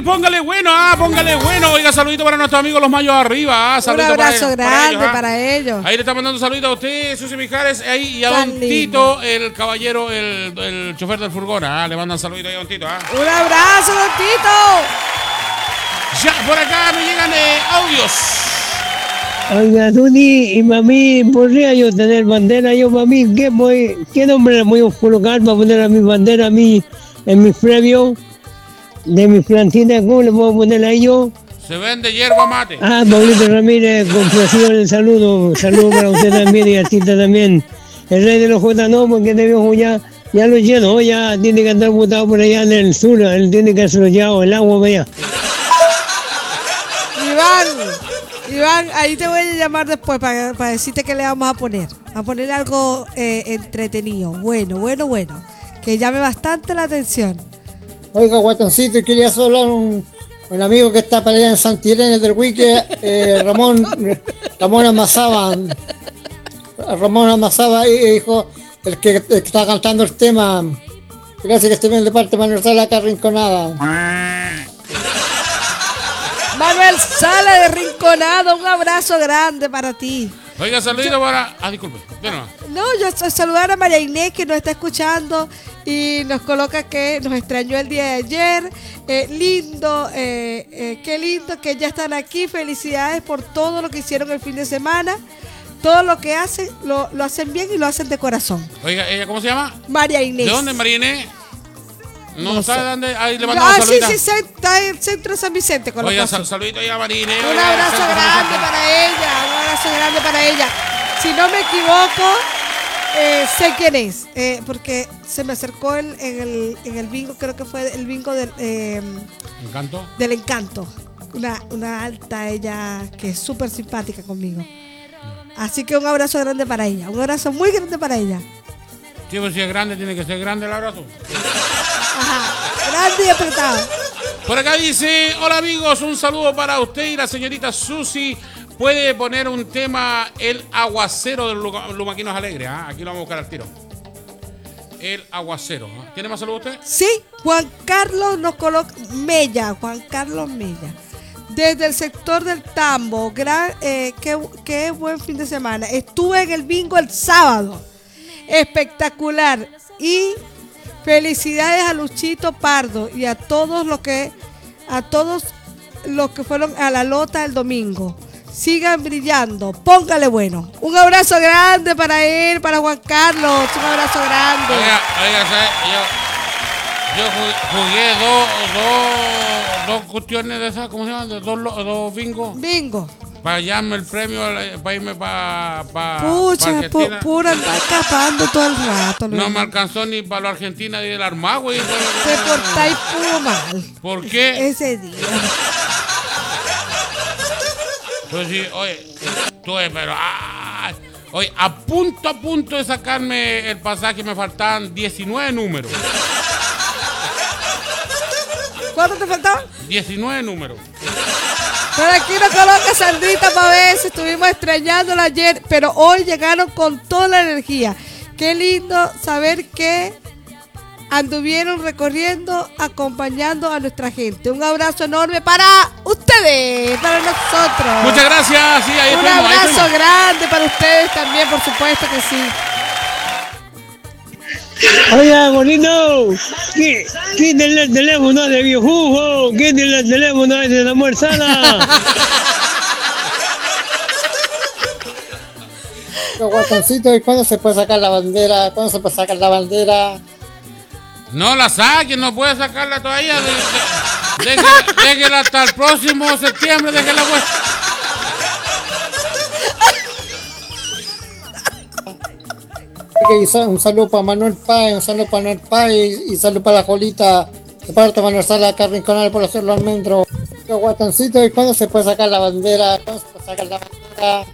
el póngale bueno, póngale bueno. Oiga, saludito para nuestros amigos los Mayos arriba. Un abrazo grande para ellos. Ahí le está mandando saludito a usted, Susi Mijares, ahí, y a don Tito, el caballero, el chofer del furgón. Le mandan saludito ahí a don Tito. Un abrazo, don Tito. Ya, por acá me llegan audios. Oiga, Tuni y mami, ¿podría yo tener bandera? Yo, mami, ¿qué nombre le voy a colocar para poner a mi bandera a mí en mis premios de mis plantitas? ¿Cómo le puedo poner a ellos? Se vende hierba mate. Pablito Ramírez, complacido en el saludo. Saludo para usted también y a Tita también. El rey de los J no, porque este viejo ya lo lleno, ya tiene que andar botado por allá en el sur, él tiene que hacerlo ya, o el agua para allá. Iván, ahí te voy a llamar después para decirte que le vamos a poner. A poner algo entretenido, bueno, que llame bastante la atención. Oiga, guatoncito, quería hablar un amigo que está para allá en Santirene del Wiki, Ramón Amasaba, dijo, el que está cantando el tema, gracias que esté bien de parte de Manuel Sala acá Rinconada. Manuel Sala de Rinconada, un abrazo grande para ti. Oiga, saludito para... disculpe, No, yo saludar a María Inés que nos está escuchando y nos coloca que nos extrañó el día de ayer. Lindo, qué lindo que ya están aquí. Felicidades por todo lo que hicieron el fin de semana. Todo lo que hacen, lo hacen bien y lo hacen de corazón. Oiga, ¿ella cómo se llama? María Inés. ¿De dónde, María Inés? No sabe dónde. Ahí le mandamos saludos. Sí, está en el centro de San Vicente. Oiga, saludito ahí a María Inés. Un abrazo grande para ella. Si no me equivoco, sé quién es. Porque se me acercó en el bingo, creo que fue el bingo del ¿Encanto? Del Encanto. Una alta ella que es súper simpática conmigo. Así que un abrazo grande para ella. Un abrazo muy grande para ella. Sí, pues si es grande, tiene que ser grande el abrazo. Ajá, grande y apretado. Por acá dice, hola amigos, un saludo para usted y la señorita Susi. Puede poner un tema, el aguacero de los Lumaquinos Alegres. Aquí lo vamos a buscar al tiro. El aguacero. ¿Tiene más saludos usted? Sí, Juan Carlos nos coloca Juan Carlos Mella. Desde el sector del Tambo, qué buen fin de semana. Estuve en el bingo el sábado. Espectacular. Y felicidades a Luchito Pardo y a todos los que fueron a la lota el domingo. Sigan brillando, póngale bueno. Un abrazo grande para él, para Juan Carlos. Un abrazo grande. Oiga, yo jugué dos cuestiones de esas, ¿cómo se llama? Dos bingos. Bingo. Para hallarme el premio, para irme para Pucha, pura andar escapando todo el rato. No me alcanzó ni para la Argentina ni el Armagüey. Te portáis puro mal. ¿Por qué? Ese día. Pues sí, oye, pero oye, a punto de sacarme el pasaje me faltaban 19 números. ¿Cuánto te faltaban? 19 números. Por aquí nos coloca Sandrita para ver si estuvimos extrañándola ayer, pero hoy llegaron con toda la energía. Qué lindo saber que anduvieron recorriendo, acompañando a nuestra gente. Un abrazo enorme para ustedes, para nosotros. Muchas gracias. Sí, ahí un abrazo grande para ustedes también, por supuesto que sí. Oiga, bonito, quítenle el teléfono de viejujo, quítenle el teléfono de la muerzana. Guatoncito, ¿y cuándo se puede sacar la bandera? No la saquen, no puede sacarla todavía. Déjela hasta el próximo septiembre, déjela pues. Un saludo para Manuel Páez, y saludo para la Jolita, de parte de Manuel Sala, acá Rinconada por hacerlo almendro. Guatoncito, ¿y cuándo se puede sacar la bandera?